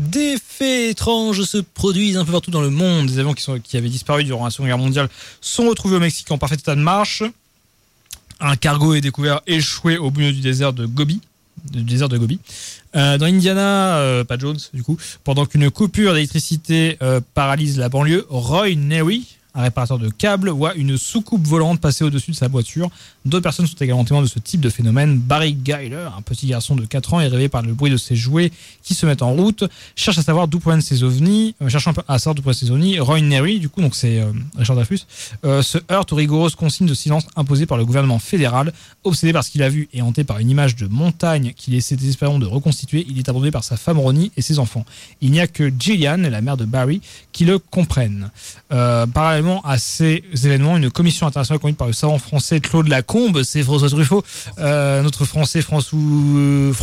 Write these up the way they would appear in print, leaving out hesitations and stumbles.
Des faits étranges se produisent un peu partout dans le monde. Des avions qui avaient disparu durant la Seconde Guerre mondiale sont retrouvés au Mexique en parfait état de marche. Un cargo est découvert échoué au milieu du désert de Gobi. Dans l'Indiana, pas Jones du coup, pendant qu'une coupure d'électricité paralyse la banlieue, Roy Neary, un réparateur de câbles, voit une soucoupe volante passer au-dessus de sa voiture. 2 personnes sont également témoins de ce type de phénomène. Barry Geiler, un petit garçon de 4 ans, est réveillé par le bruit de ses jouets qui se mettent en route, cherche à savoir d'où proviennent ces ovnis, Roy Neary, du coup, donc c'est Richard Dreyfuss, se heurte aux rigoureuses consignes de silence imposées par le gouvernement fédéral. Obsédé par ce qu'il a vu et hanté par une image de montagne qu'il essaie désespérément de reconstituer, il est abandonné par sa femme Ronnie et ses enfants. Il n'y a que Gillian, la mère de Barry, qui le comprennent. Parallèlement à ces événements, une commission internationale conduite par le savant français Claude Lacombe, c'est François Truffaut, notre français Franchouille.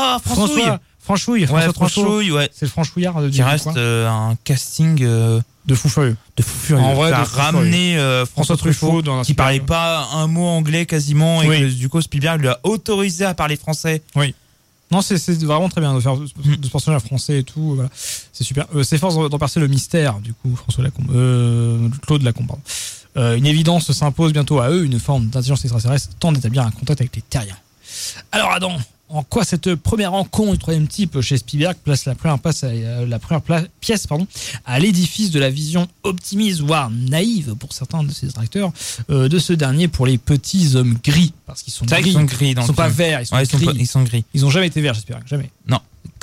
Ouais. C'est le franchouillard qui reste un casting de fou furieux. En vrai, a ramené François Truffaut qui parlait pas un mot anglais quasiment et que du coup Spielberg lui a autorisé à parler français. Oui. Non, c'est vraiment très bien de faire de ce personnage français et tout. Voilà. C'est super. S'efforce d'en percer le mystère, du coup, Claude Lacombe. Une évidence s'impose bientôt à eux, une forme d'intelligence extraterrestre tente d'établir un contact avec les terriens. Alors Adam, en quoi cette première rencontre du troisième type chez Spielberg place la première pièce à l'édifice de la vision optimiste, voire naïve pour certains de ses détracteurs, de ce dernier pour les petits hommes gris, parce qu'ils sont gris. Ils sont gris, ils sont pas verts, ils sont gris. Ils sont gris. Ils ont jamais été verts, Spielberg, jamais. Non.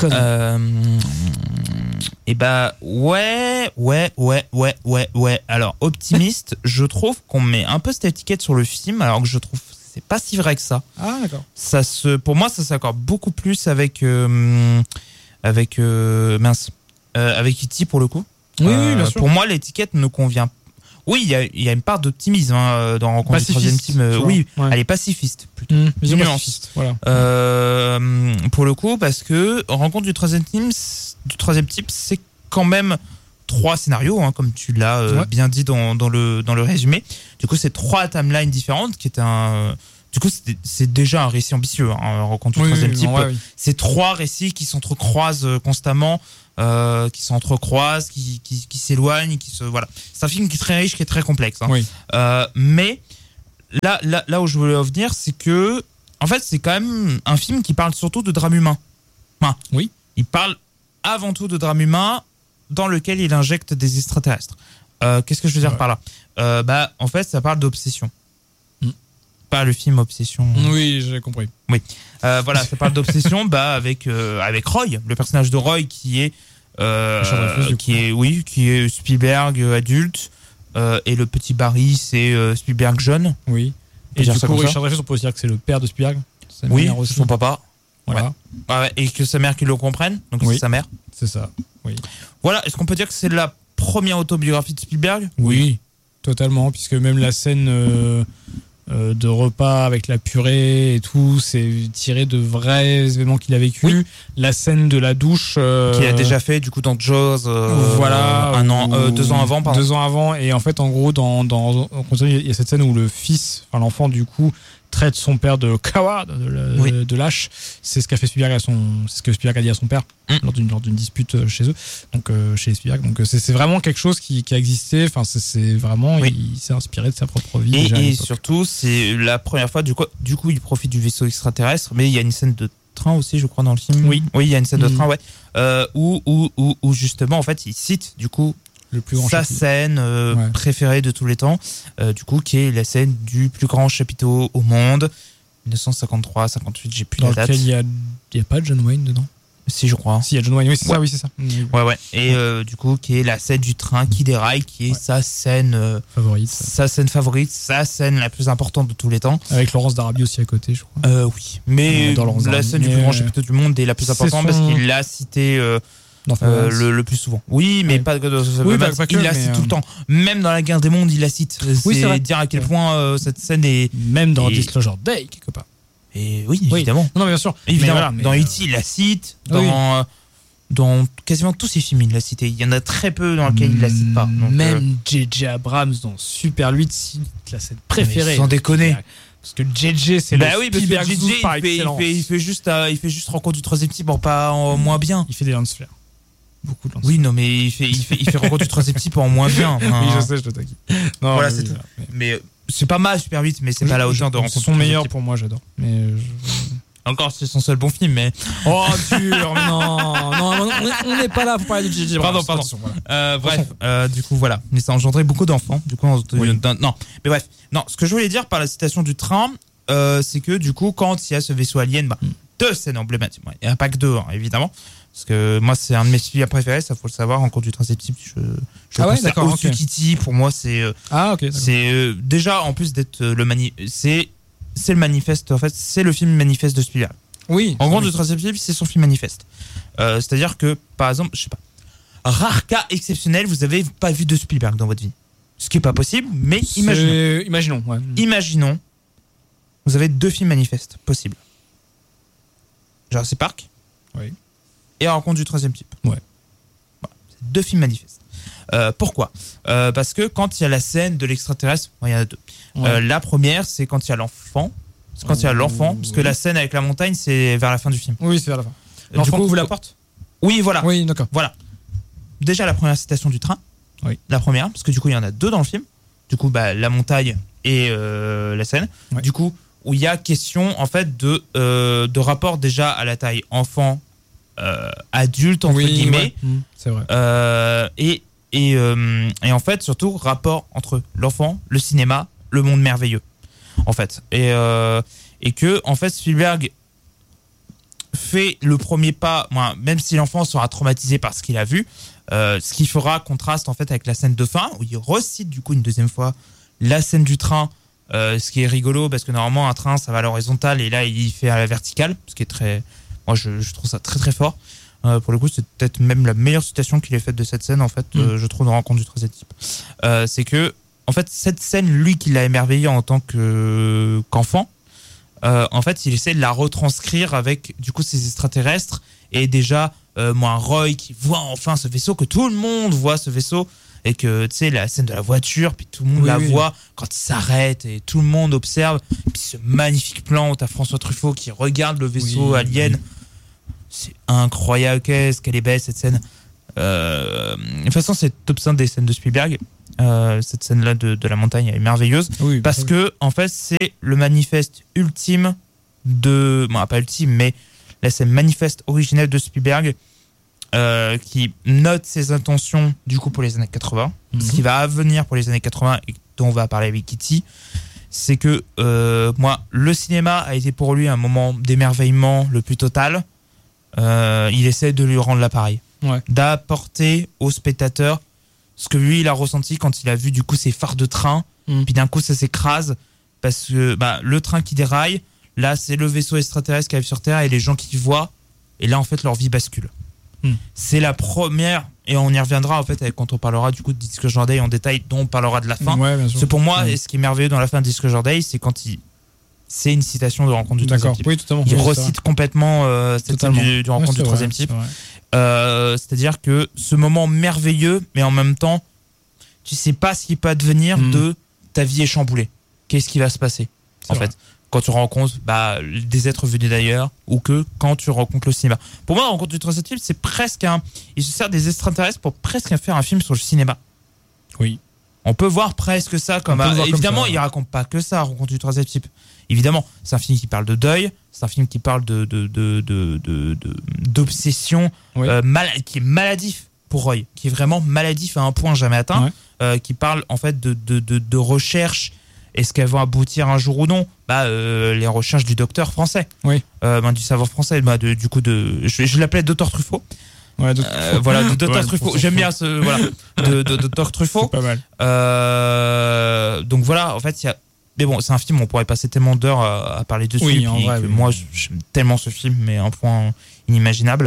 Et bah ouais. Alors optimiste, je trouve qu'on met un peu cette étiquette sur le film, alors que je trouve c'est pas si vrai que ça. Ah d'accord. Pour moi, ça s'accorde beaucoup plus avec avec E.T. pour le coup. Oui, bien sûr. Pour moi, l'étiquette ne convient. Oui, il y a une part d'optimisme dans Rencontre du troisième type. Oui, ouais. Elle est pacifiste plutôt. Pacifiste, voilà. Pour le coup, parce que Rencontre du troisième type, c'est quand même 3 scénarios, hein, comme tu l'as bien dit dans le résumé. Du coup, c'est 3 timelines différentes, qui est du coup, c'est déjà un récit ambitieux, hein, Rencontre du troisième type. Ouais. C'est 3 récits qui s'entrecroisent constamment, qui s'éloignent, voilà. C'est un film qui est très riche, qui est très complexe. Hein. Oui. Mais là où je voulais en venir, c'est que, en fait, c'est quand même un film qui parle surtout de drame humain. Enfin, oui. Il parle avant tout de drame humain, dans lequel il injecte des extraterrestres. Qu'est-ce que je veux dire par là ? En fait, ça parle d'obsession. Pas le film Obsession. Oui, j'ai compris. Oui. Voilà, ça parle d'obsession avec Roy, le personnage de Roy qui est Spielberg adulte et le petit Barry c'est Spielberg jeune. Oui. Et du coup, Richard Dreyfuss, on peut aussi dire que c'est le père de Spielberg. Oui, c'est son papa. Voilà. Ouais, et que sa mère qui le comprenne, donc c'est sa mère. C'est ça. Oui. Voilà, est-ce qu'on peut dire que c'est la première autobiographie de Spielberg ? Oui, totalement, puisque même la scène de repas avec la purée et tout, c'est tiré de vrais événements qu'il a vécu. Oui. La scène de la douche qu'il a déjà fait du coup dans Jaws. Voilà. 2 ans avant, pardon. 2 ans avant, et en fait, en gros, il y a cette scène où le fils, enfin l'enfant du coup, traite son père de coward, de lâche. C'est ce qu'a fait Spielberg c'est ce que Spielberg a dit à son père lors d'une dispute chez eux, donc chez Spielberg. Donc c'est vraiment quelque chose qui a existé. Enfin, c'est vraiment, il s'est inspiré de sa propre vie. Et surtout, c'est la première fois du coup, il profite du vaisseau extraterrestre, mais il y a une scène de train aussi, je crois, dans le film. Oui, il y a une scène de train, où justement, en fait, il cite du coup sa scène préférée de tous les temps, du coup, qui est la scène du plus grand chapiteau au monde, 1953, 58, j'ai plus la date. Dans lequel il n'y a pas John Wayne dedans. Si, je crois. Si, il y a John Wayne, oui, c'est ça, oui, c'est ça. Ouais. Et du coup, qui est la scène du train qui déraille, qui est sa scène favorite. Sa scène la plus importante de tous les temps. Avec Laurence d'Arabie aussi à côté, je crois. Oui. Mais la scène du plus grand chapiteau du monde est la plus importante parce qu'il l'a cité le plus souvent. Oui, mais pas il la cite tout le temps. Même dans la guerre des mondes, il la cite. C'est dire à quel point cette scène est... Même dans Disclosure Day, quelque part. Et oui, évidemment. Non, bien sûr. Évidemment. Dans E.T., il la cite. Dans quasiment tous ses films, il l'a cité. Il y en a très peu dans lesquels il la cite pas. Donc, même J.J. Abrams dans Super 8 cite la scène préférée. Sans déconner. Parce que J.J. c'est le Spielberg JJ, par excellence. Il fait juste Rencontre du troisième type en moins bien. Il fait des lance-flares. beaucoup de Oui, non, mais il fait Rencontre du troisième type en moins bien. Oui, je sais, je te taquine. Non, voilà, c'est tout. Mais c'est pas mal, Super 8, mais c'est pas à la hauteur de Rencontre du troisième type. Son meilleur type. pour moi, j'adore. Mais Encore, c'est son seul bon film, mais. Oh, dur, non, on n'est pas là pour parler de J.J. Pardon. Voilà. Bref, du coup, voilà. Mais ça a engendré beaucoup d'enfants. Du coup, non. Mais bref. Non, ce que je voulais dire par la citation du train, c'est que, du coup, quand il y a ce vaisseau alien, deux scènes emblématiques. Il n'y a pas que deux, hein, évidemment. Parce que moi, c'est un de mes films préférés, ça faut le savoir. Rencontre du troisième type, je ouais, d'accord. Okay. Kitty, pour moi, c'est. Ok. C'est déjà, en plus d'être c'est le manifeste, en fait, c'est le film manifeste de Spielberg. Oui. En gros, du troisième type, c'est son film manifeste. C'est-à-dire que, par exemple, je sais pas, rare cas exceptionnel, vous avez pas vu de Spielberg dans votre vie. Ce qui est pas possible, mais imaginons. Imaginons, vous avez deux films manifestes possibles. Jurassic Park. Oui. Et Rencontre du troisième type. Ouais. Voilà. Deux films manifestes. Pourquoi parce que quand il y a la scène de l'extraterrestre, il y en a deux. Ouais. La première, c'est quand il y a l'enfant. C'est quand il y a l'enfant, parce que la scène avec la montagne, c'est vers la fin du film. Oui, c'est vers la fin. L'enfant ouvre la porte. Oui, voilà. Oui, d'accord. Voilà. Déjà la première citation du train. Oui. La première, parce que du coup il y en a deux dans le film. Du coup, la montagne et la scène. Ouais. Du coup, où il y a question en fait de rapport déjà à la taille enfant, adulte entre guillemets. Ouais. C'est vrai. Et en fait, surtout, rapport entre l'enfant, le cinéma, le monde merveilleux, en fait. Et que, en fait, Spielberg fait le premier pas, même si l'enfant sera traumatisé par ce qu'il a vu, ce qui fera contraste, en fait, avec la scène de fin, où il recite, du coup, une deuxième fois, la scène du train, ce qui est rigolo, parce que normalement, un train, ça va à l'horizontale, et là, il fait à la verticale, ce qui est très... Moi, je trouve ça très, très fort. Pour le coup, c'est peut-être même la meilleure citation qu'il ait faite de cette scène, en fait, je trouve, dans Rencontre du troisième type. C'est que, en fait, cette scène, lui, qui l'a émerveillé en tant qu'enfant, en fait, il essaie de la retranscrire avec, du coup, ces extraterrestres. Et déjà, Roy qui voit enfin ce vaisseau, que tout le monde voit ce vaisseau. Et que, tu sais, la scène de la voiture, puis tout le monde voit quand il s'arrête et tout le monde observe. Puis ce magnifique plan où t'as François Truffaut qui regarde le vaisseau alien. C'est incroyable, qu'est-ce qu'elle est belle cette scène. De toute façon, c'est top 5 des scènes de Spielberg. Cette scène-là de la montagne est merveilleuse. Parce que, en fait, c'est le manifeste ultime de. Bon, pas ultime, mais la scène manifeste originelle de Spielberg qui note ses intentions, du coup, pour les années 80. Ce qui va venir pour les années 80 et dont on va parler avec Kitty. C'est que, le cinéma a été pour lui un moment d'émerveillement le plus total. Il essaie de lui rendre l'appareil, d'apporter au spectateur ce que lui il a ressenti quand il a vu du coup ces phares de train, puis d'un coup ça s'écrase parce que le train qui déraille, là c'est le vaisseau extraterrestre qui arrive sur Terre et les gens qui voient, et là en fait leur vie bascule. C'est la première, et on y reviendra en fait quand on parlera du coup de Disclosure Day en détail, dont on parlera de la fin. C'est pour moi, et ce qui est merveilleux dans la fin de Disclosure Day, c'est quand c'est une citation de Rencontre du troisième type. Oui, totalement. Il recite complètement cette scène du Rencontre du troisième type. C'est-à-dire que ce moment merveilleux, mais en même temps, tu sais pas ce qui peut advenir de ta vie est chamboulée. Qu'est-ce qui va se passer en fait quand tu rencontres des êtres venus d'ailleurs, ou que quand tu rencontres le cinéma. Pour moi, Rencontre du troisième type, c'est presque il se sert des extraterrestres pour presque faire un film sur le cinéma. Oui. On peut voir presque ça comme évidemment, il raconte pas que ça, Rencontre du troisième type. Évidemment, c'est un film qui parle de deuil, c'est un film qui parle d'obsession, qui est maladif pour Roy, qui est vraiment maladif à un point jamais atteint, qui parle en fait de recherche. Est-ce qu'elles vont aboutir un jour ou non ? Les recherches du docteur français, du savoir français, du coup je l'appelais Docteur Truffaut. Voilà, de Dr. Truffaut. J'aime bien de Dr. Truffaut. C'est pas mal. Donc voilà, en fait, il y a. Mais bon, c'est un film, on pourrait passer tellement d'heures à parler dessus. Oui, en vrai, moi, j'aime tellement ce film, mais à un point inimaginable.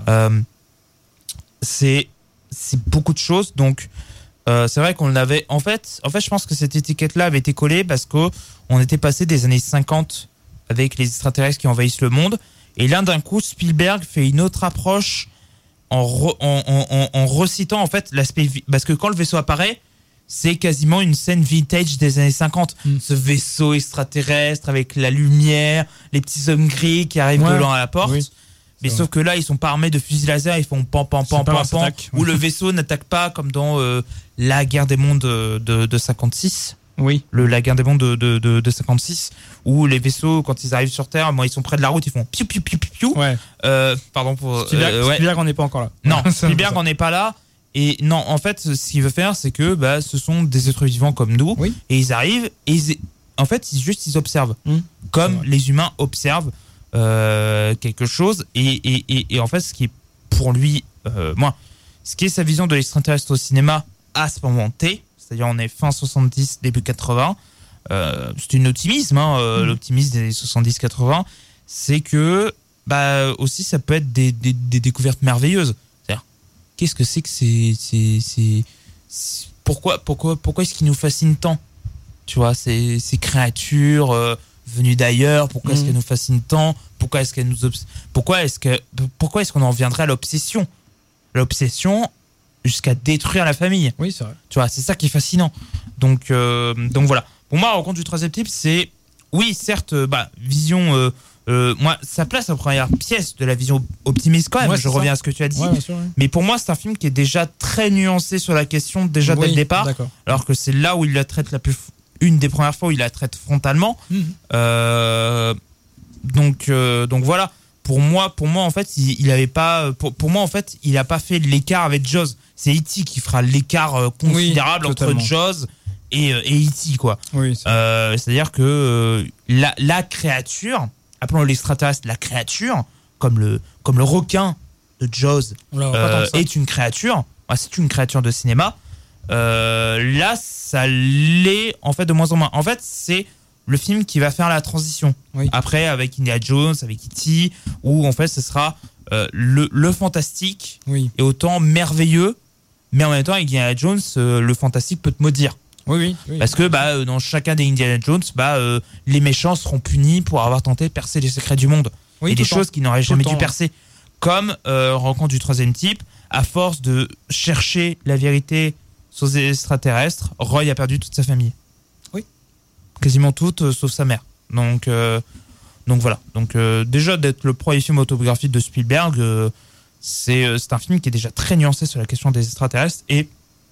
C'est beaucoup de choses. Donc, c'est vrai qu'on avait. En fait, je pense que cette étiquette-là avait été collée parce qu'on était passé des années 50 avec les extraterrestres qui envahissent le monde. Et là, d'un coup, Spielberg fait une autre approche en recitant en fait l'aspect. Parce que quand le vaisseau apparaît, c'est quasiment une scène vintage des années 50. Ce vaisseau extraterrestre avec la lumière, les petits hommes gris qui arrivent devant à la porte. Mais sauf que là, ils sont pas armés de fusils laser, ils font pan, ou le vaisseau n'attaque pas comme dans la guerre des mondes de 56. Oui. La guerre des mondes de 56, où les vaisseaux, quand ils arrivent sur Terre, ils sont près de la route, ils font piou piou piou piou. Ouais. Pardon pour. Spielberg, on n'est pas encore là. Non, Spielberg, on n'est pas là. Et non, en fait, ce qu'il veut faire, c'est que ce sont des êtres vivants comme nous, et ils arrivent et en fait, ils observent, comme les humains observent quelque chose. Et en fait, ce qui est pour lui, ce qui est sa vision de l'extraterrestre au cinéma à ce moment T, c'est-à-dire on est fin 70, début 80, c'est un optimisme, l'optimisme des 70-80, c'est que aussi ça peut être des découvertes merveilleuses. C'est-à-dire, qu'est-ce que c'est que pourquoi est-ce qu'ils nous fascinent tant? Tu vois, ces créatures venues d'ailleurs, pourquoi est-ce qu'elles nous fascinent tant? Pourquoi est-ce qu'on en viendrait à l'obsession jusqu'à détruire la famille? Oui, c'est vrai. Tu vois, c'est ça qui est fascinant. Donc voilà. Pour moi, Rencontre du troisième type, c'est, oui, certes, vision. Moi, ça place la première pièce de la vision optimiste quand même. Je reviens à ce que tu as dit. Ouais, sûr, ouais. Mais pour moi, c'est un film qui est déjà très nuadonc sur la question dès le départ. D'accord. Alors que c'est là où il la traite une des premières fois où il la traite frontalement. Donc voilà. Pour moi, en fait, il avait pas. Pour moi, en fait, il a pas fait l'écart avec Jaws. C'est E.T. qui fera l'écart considérable entre Jaws et E.T. quoi. Oui. C'est-à-dire que la créature, appelons l'extraterrestre la créature, comme le requin de Jaws, est une créature. C'est une créature de cinéma. Là, ça l'est en fait de moins en moins. En fait, c'est le film qui va faire la transition. Oui. Après, avec Indiana Jones, avec E.T., où en fait, ce sera le fantastique et autant merveilleux, mais en même temps, avec Indiana Jones, le fantastique peut te maudire. Oui. Parce que dans chacun des Indiana Jones, les méchants seront punis pour avoir tenté de percer les secrets du monde. Et des choses qu'ils n'auraient jamais dû percer. Comme Rencontre du troisième type, à force de chercher la vérité sur les extraterrestres, Roy a perdu toute sa famille. Quasiment toutes, sauf sa mère. Donc voilà. Donc déjà d'être le premier film autobiographique de Spielberg, c'est un film qui est déjà très nuancé sur la question des extraterrestres et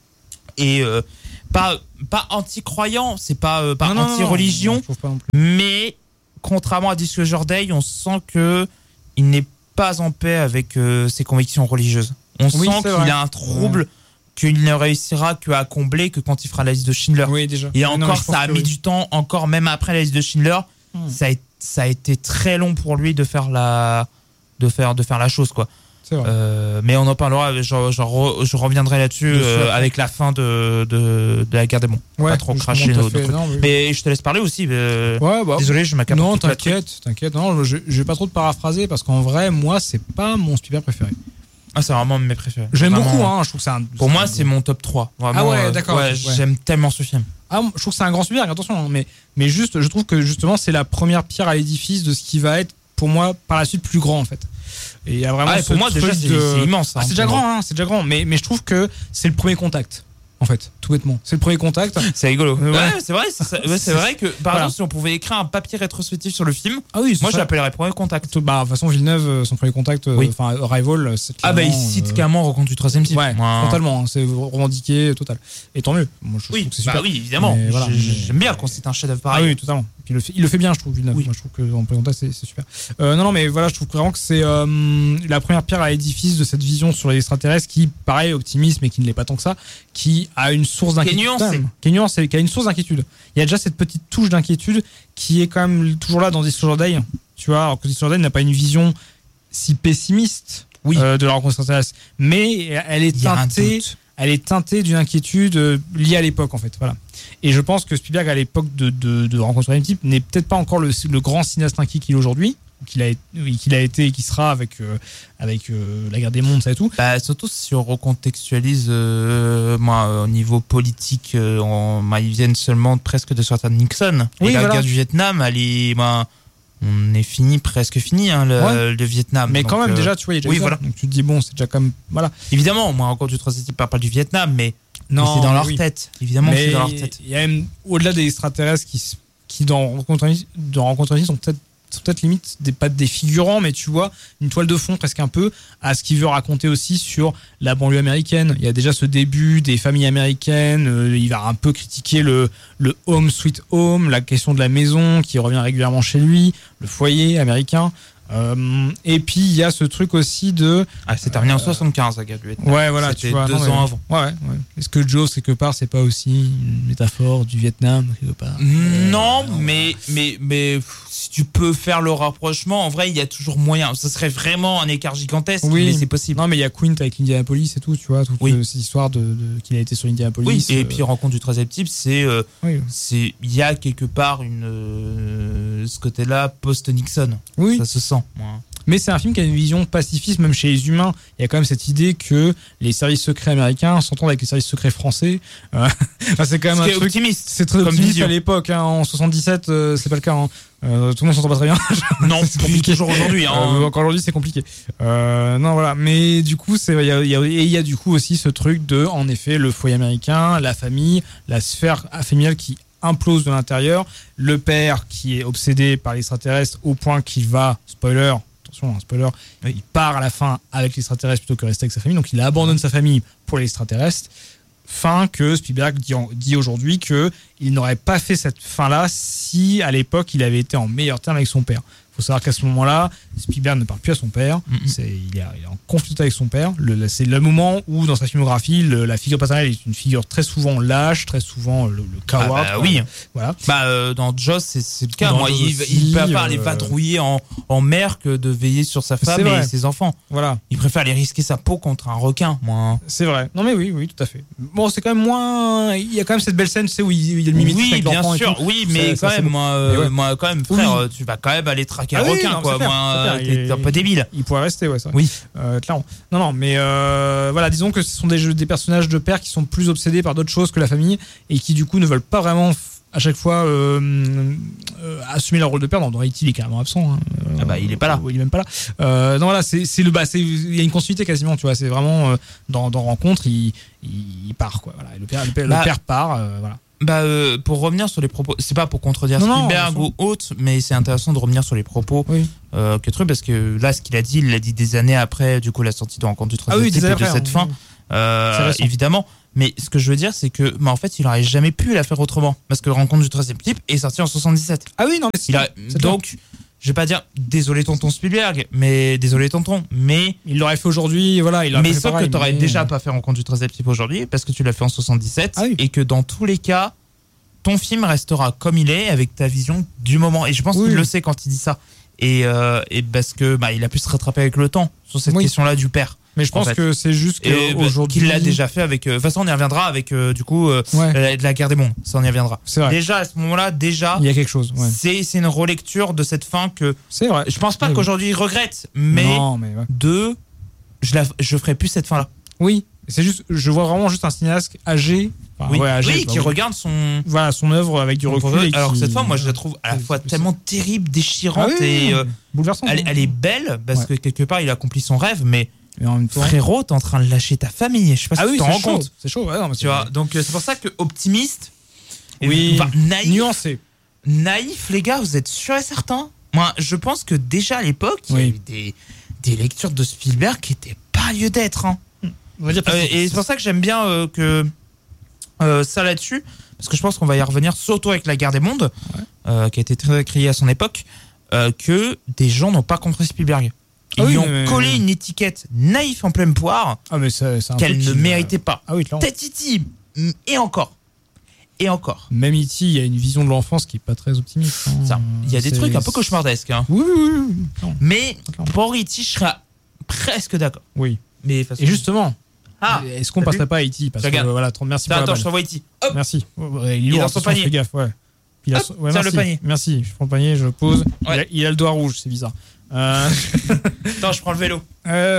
pas anti-croyant, c'est pas anti-religion, mais contrairement à Disclosure Day, on sent que il n'est pas en paix avec ses convictions religieuses. On sent qu'il a un trouble. Qu'il ne réussira qu'à combler que quand il fera la liste de Schindler. Oui, déjà. Et encore, ça a mis du temps, encore même après la liste de Schindler, ça a été très long pour lui de faire la chose, quoi. C'est vrai. Mais on en parlera, je reviendrai là-dessus avec la fin de la guerre des mondes. Pas trop cracher mais je te laisse parler aussi. Désolé, je m'accapare. Non, t'inquiète. Non, je vais pas trop te paraphraser parce qu'en vrai, moi, c'est pas mon Spielberg préféré. C'est vraiment mes préférés. J'aime beaucoup, je trouve que pour moi, c'est mon top 3. Vraiment, d'accord. J'aime tellement ce film. Je trouve que c'est un grand Spielberg, attention, mais juste, je trouve que justement, c'est la première pierre à l'édifice de ce qui va être, pour moi, par la suite, plus grand, en fait. Et il y a vraiment pour moi, déjà, c'est immense. C'est déjà grand, mais je trouve que c'est le premier contact. En fait, tout bêtement. C'est le premier contact. C'est rigolo. C'est vrai. C'est vrai que, par exemple, si on pouvait écrire un papier rétrospectif sur le film, moi, je l'appellerais Premier Contact. De toute façon, Villeneuve, son Premier Contact, Arrival, c'est clairement... il cite carrément Rencontre du troisième type. Ouais, totalement. C'est revendiqué, total. Et tant mieux. Moi, je trouve que c'est super. Oui, évidemment. J'aime bien quand c'est un chef-d'œuvre pareil. Oui, totalement. Il le fait bien, je trouve, Villeneuve. Moi, je trouve que en Premier Contact, c'est super. Non, mais voilà, je trouve vraiment que c'est la première pierre à l'édifice de cette vision sur les extraterrestres qui, pareil, optimiste, mais qui ne l'est pas tant que ça, qui a une source d'inquiétude. Qui a une source d'inquiétude. Il y a déjà cette petite touche d'inquiétude qui est quand même toujours là dans Disclosure Day. Tu vois, alors que Disclosure Day n'a pas une vision si pessimiste de la rencontre extraterrestre, mais elle est teintée d'une inquiétude liée à l'époque, en fait. Voilà. Et je pense que Spielberg, à l'époque de Rencontre du troisième type, n'est peut-être pas encore le grand cinéaste inquiet qu'il est aujourd'hui, qu'il a été et qui sera avec la guerre des mondes, ça et tout. Surtout si on recontextualise, au niveau politique, ils viennent seulement presque de sortir de Nixon. Et la guerre du Vietnam, on est presque fini, le Vietnam. Mais donc, quand même, déjà, tu vois, il y a déjà ça. Donc tu te dis, bon, c'est déjà comme. Voilà. Évidemment, moi, encore du troisième type, pas du Vietnam, mais c'est dans leur tête. Évidemment, c'est dans leur tête. Il y a même, au-delà des extraterrestres qui dans Rencontre sont peut-être sont peut-être limite pas des figurants, mais tu vois, une toile de fond presque un peu à ce qu'il veut raconter aussi sur la banlieue américaine. Il y a déjà ce début des familles américaines, il va un peu critiquer le home sweet home, la question de la maison qui revient régulièrement chez lui, le foyer américain. Et puis il y a ce truc aussi de c'est terminé en 75 à Vietnam. Ouais, voilà, c'était tu vois, 2 ans avant. Ouais. Est-ce que Jaws quelque part c'est pas aussi une métaphore du Vietnam quelque part? Non, mais si tu peux faire le rapprochement, en vrai il y a toujours moyen. Ça serait vraiment un écart gigantesque, mais c'est possible. Non, mais il y a Quint avec Indianapolis et tout, tu vois, toute cette histoire de qu'il a été sur Indianapolis. Oui, et puis Rencontre du 13e type, c'est il y a quelque part ce côté-là post-Nixon. Oui. Ça se sent. Ouais. Mais c'est un film qui a une vision pacifiste, même chez les humains. Il y a quand même cette idée que les services secrets américains s'entendent avec les services secrets français. C'est quand même un truc optimiste. C'est très optimiste à l'époque. En 77, c'est pas le cas. Tout le monde s'entend pas très bien. Non, c'est compliqué. Toujours aujourd'hui. Encore aujourd'hui, c'est compliqué. Non, voilà. Mais du coup, il y a du coup aussi ce truc de, en effet, le foyer américain, la famille, la sphère familiale qui implose de l'intérieur, le père qui est obsédé par l'extraterrestre au point qu'il va, spoiler, il part à la fin avec l'extraterrestre plutôt que rester avec sa famille, donc il abandonne sa famille pour l'extraterrestre. Fin que Spielberg dit aujourd'hui que il n'aurait pas fait cette fin-là si à l'époque il avait été en meilleur terme avec son père. Il faut savoir qu'à ce moment-là, Spielberg ne parle plus à son père. Il est en conflit avec son père. C'est le moment où, dans sa filmographie, la figure paternelle est une figure très souvent lâche, très souvent le coward. Oui. Voilà. Dans Jaws, c'est le cas. Il peut pas aller vadrouiller en mer que de veiller sur sa femme et ses enfants. Voilà. Il préfère aller risquer sa peau contre un requin. C'est vrai. Non mais oui, tout à fait. Bon, c'est quand même moins. Il y a quand même cette belle scène, tu sais, où il y a le mimétisme avec l'enfant. Oui, bien sûr. Oui, mais quand même, moi, quand même, frère, tu vas quand même aller traquer un requin, quoi. T'es un peu débile. Il pourrait rester, ouais, ça. Oui. Clairement. Non, mais voilà, disons que ce sont des personnages de père qui sont plus obsédés par d'autres choses que la famille et qui, du coup, ne veulent pas vraiment à chaque fois assumer leur rôle de père. Dans E.T. il est carrément absent. Il est pas là. Il est même pas là. Non, voilà, il y a une continuité quasiment, tu vois. C'est vraiment dans Rencontre, il part, quoi. Voilà. Le père part, voilà. Pour revenir sur les propos, c'est pas pour contredire Spielberg ou autre, mais c'est intéressant de revenir sur les propos parce que là, ce qu'il a dit, il l'a dit des années après, du coup, la sortie de Rencontre du 13e type et de cette fin, évidemment. Mais ce que je veux dire, c'est que, en fait, il aurait jamais pu la faire autrement, parce que Rencontre du 13e type est sorti en 77. Ah oui, non, mais donc, je vais pas dire désolé tonton Spielberg, mais désolé tonton, mais il l'aurait fait aujourd'hui, voilà. Mais sauf que t'aurais déjà pas fait Rencontre du 13e type aujourd'hui parce que tu l'as fait en 77 et que dans tous les cas, ton film restera comme il est avec ta vision du moment. Et je pense qu'il le sait quand il dit ça. Et parce que il a pu se rattraper avec le temps sur cette question-là du père. Mais je pense que c'est juste qu'aujourd'hui... qu'il l'a déjà fait avec... De toute façon, on y reviendra avec, la guerre des mondes. Ça, on y reviendra. C'est vrai. Déjà, à ce moment-là, il y a quelque chose. Ouais. C'est une relecture de cette fin que... C'est vrai. Je pense pas qu'aujourd'hui, il regrette, mais je ferai plus cette fin-là. Oui. C'est juste... Je vois vraiment juste un cinéaste âgé... qui regarde son œuvre avec du recul. Alors que cette fois, moi, je la trouve à la fois tellement terrible, déchirante et bouleversante. Elle est belle parce que quelque part, il accomplit son rêve, mais en même temps... frérot, t'es en train de lâcher ta famille. Je sais pas si tu t'en rends compte. C'est chaud, ouais. Non, mais tu vois, donc c'est pour ça que optimiste, naïf, nuancé. Naïf, les gars, vous êtes sûrs et certains? Moi, je pense que déjà à l'époque, il y a eu des lectures de Spielberg qui étaient pas lieu d'être. Et c'est pour ça que j'aime bien que ça là-dessus, parce que je pense qu'on va y revenir, surtout avec la guerre des mondes, qui a été très criée à son époque, que des gens n'ont pas compris Spielberg. Ils lui ont collé une étiquette naïf en pleine poire qu'elle ne méritait pas. Peut-être E.T. et encore. Même E.T., il y a une vision de l'enfance qui est pas très optimiste. Il y a des trucs un peu cauchemardesques. Oui. Mais pour E.T., je serais presque d'accord. Oui. Mais et justement, est-ce qu'on passerait pas à E.T. Parce que voilà, merci pour la balle. Je t'envoie E.T. Hop. Merci. Il est dans son panier. Fais gaffe, ouais. Tiens le panier. Merci. Je prends le panier, je le pose. Il a le doigt rouge, c'est bizarre. Attends, je prends le vélo.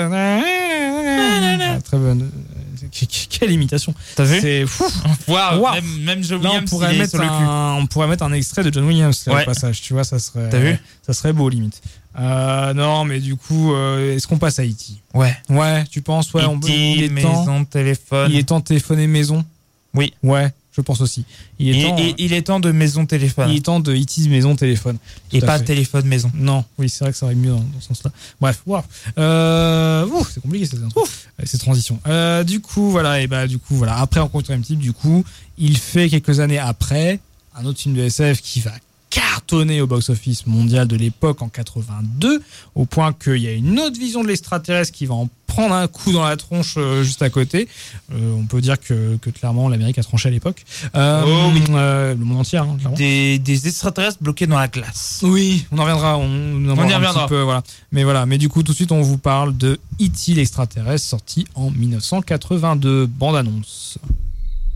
Très bonne. Quelle imitation. T'as vu? C'est fou. Wow. Même John Williams, on pourrait mettre un extrait de John Williams au passage. Tu vois, ça serait. T'as vu? Ça serait beau limite. Non, mais du coup, est-ce qu'on passe à E.T.? Ouais, tu penses? Ouais, E.T., maison, téléphone. Il est temps de téléphoner maison. Oui. Ouais. Je pense aussi. Il est temps de maison téléphone. Il est temps de E.T. maison téléphone. Et pas de téléphone maison. Non, oui, c'est vrai que ça aurait mieux dans ce sens-là. Bref, wow. C'est compliqué cette transition. Du coup, voilà. Après Rencontre M Type, du coup, il fait quelques années après un autre film de SF qui va cartonné au box-office mondial de l'époque en 82, au point qu'il y a une autre vision de l'extraterrestre qui va en prendre un coup dans la tronche juste à côté. On peut dire que clairement l'Amérique a tranché à l'époque. Le monde entier, hein, clairement. Des extraterrestres bloqués dans la glace. Oui, on en reviendra. On y reviendra. Un petit peu, voilà. Mais du coup, tout de suite, on vous parle de E.T. l'extraterrestre, sorti en 1982. Bande annonce.